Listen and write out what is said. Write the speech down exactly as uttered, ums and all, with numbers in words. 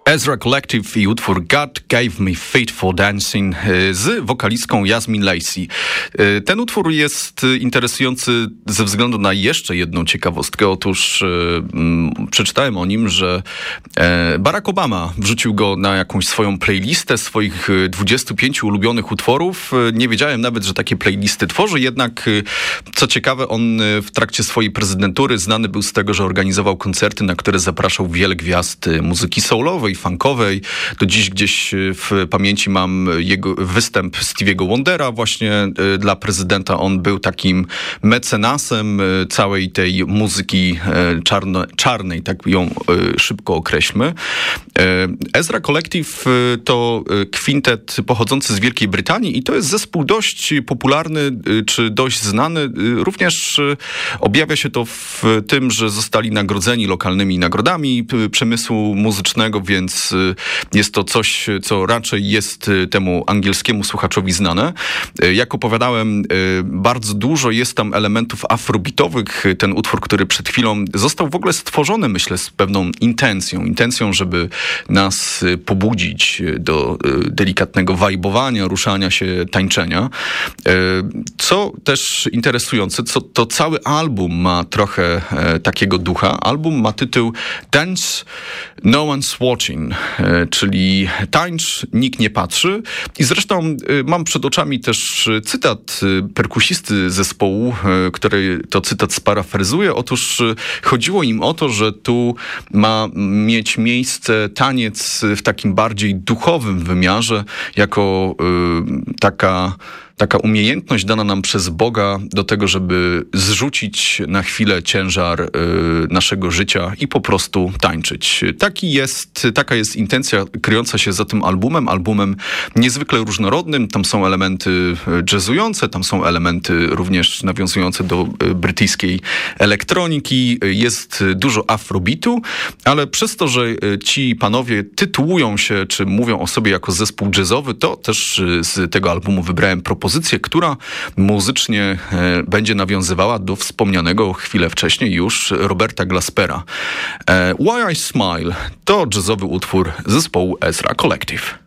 Ezra Collective i utwór God Gave Me Feet for Dancing z wokalistką Yasmin Lacey. Ten utwór jest interesujący ze względu na jeszcze jedną ciekawostkę. Otóż mm, przeczytałem o nim, że e, Barack Obama wrzucił go na jakąś swoją playlistę swoich dwudziestu pięciu ulubionych utworów. Nie wiedziałem nawet, że takie playlisty tworzy, jednak co ciekawe, on w trakcie swojej prezydentury znany był z tego, że organizował koncerty, na które zapraszał wiele gwiazd muzyki soulowej, funkowej. Do dziś gdzieś w pamięci mam jego występ Stevie'ego Wondera właśnie dla prezydenta. On był takim mecenasem całej tej muzyki czarno, czarnej, tak ją szybko określmy. Ezra Collective to kwintet pochodzący z Wielkiej Brytanii i to jest zespół dość popularny, czy dość znany. Również objawia się to w tym, że zostali nagrodzeni lokalnymi nagrodami przemysłu muzycznego, więc jest to coś, co raczej jest temu angielskiemu słuchaczowi znane. Jak opowiadałem, bardzo dużo jest tam elementów afrobeatowych. Ten utwór, który przed chwilą został w ogóle stworzony, myślę, z pewną intencją. Intencją, żeby nas pobudzić do delikatnego wajbowania, ruszania się, tańczenia. Co też interesujące, co to cały album ma trochę takiego ducha. Album ma tytuł Dance No One's Watching, czyli tańcz, nikt nie patrzy. I zresztą mam przed oczami też cytat perkusisty zespołu, który to cytat sparafrazuję. Otóż chodziło im o to, że tu ma mieć miejsce taniec w takim bardziej duchowym wymiarze, jako y, taka Taka umiejętność dana nam przez Boga do tego, żeby zrzucić na chwilę ciężar y, naszego życia i po prostu tańczyć. Taki jest, taka jest intencja kryjąca się za tym albumem. Albumem niezwykle różnorodnym. Tam są elementy jazzujące, tam są elementy również nawiązujące do y, brytyjskiej elektroniki. Jest dużo afrobeatu, ale przez to, że y, ci panowie tytułują się, czy mówią o sobie jako zespół jazzowy, to też y, z tego albumu wybrałem propozycję, Pozycję, która muzycznie e, będzie nawiązywała do wspomnianego chwilę wcześniej już Roberta Glaspera. E, Why I Smile to jazzowy utwór zespołu Ezra Collective.